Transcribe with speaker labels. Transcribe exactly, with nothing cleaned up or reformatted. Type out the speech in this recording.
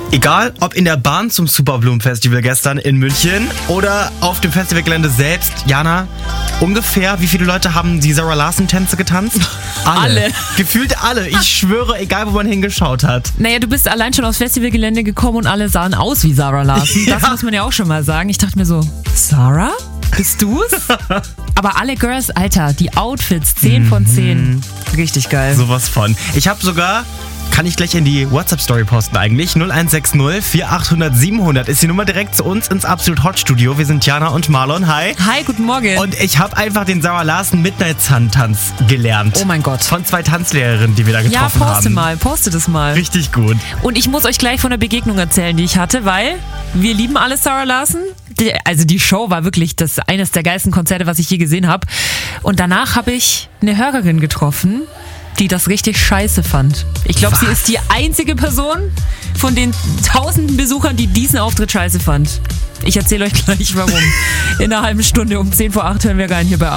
Speaker 1: Egal, ob in der Bahn zum Superblumen Festival gestern in München oder auf dem Festivalgelände selbst, Jana, ungefähr wie viele Leute haben die Zara Larsson-Tänze getanzt? Alle.
Speaker 2: Alle.
Speaker 1: Gefühlt alle. Ich schwöre, egal wo man hingeschaut hat.
Speaker 2: Naja, du bist allein schon aufs Festivalgelände gekommen und alle sahen aus wie Zara Larsson. Das
Speaker 1: Ja.
Speaker 2: muss man ja auch schon mal sagen. Ich dachte mir so, Zara? Bist du's? Aber alle Girls, Alter, die Outfits, zehn von zehn. Richtig geil.
Speaker 1: Sowas von. Ich habe sogar... Kann ich gleich in die WhatsApp-Story posten eigentlich. null eins sechs null vier acht null null sieben null null ist die Nummer direkt zu uns ins Absolut Hot Studio. Wir sind Jana und Marlon. Hi.
Speaker 2: Hi, guten Morgen.
Speaker 1: Und ich habe einfach den Zara Larsson Midnight Sun Tanz gelernt.
Speaker 2: Oh mein Gott.
Speaker 1: Von zwei Tanzlehrerinnen, die wir da
Speaker 2: Ja,
Speaker 1: getroffen haben.
Speaker 2: poste mal, poste das mal.
Speaker 1: Richtig gut.
Speaker 2: Und ich muss euch gleich von der Begegnung erzählen, die ich hatte, weil wir lieben alle Zara Larsson. Die, also die Show war wirklich das eines der geilsten Konzerte, was ich je gesehen habe. Und danach habe ich eine Hörerin getroffen, die das richtig scheiße fand. Ich glaube, sie ist die einzige Person von den tausenden Besuchern, die diesen Auftritt scheiße fand. Ich erzähle euch gleich warum. In einer halben Stunde um zehn vor acht hören wir rein hier bei